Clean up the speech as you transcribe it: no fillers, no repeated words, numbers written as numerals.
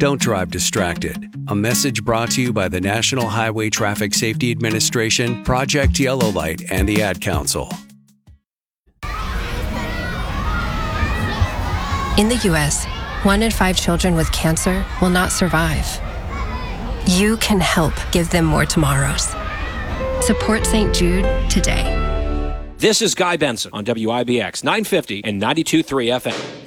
Don't drive distracted. A message brought to you by the National Highway Traffic Safety Administration, Project Yellow Light, and the Ad Council. In the U.S., 1 in 5 children with cancer will not survive. You can help give them more tomorrows. Support St. Jude today. This is Guy Benson on WIBX 950 and 92.3 FM.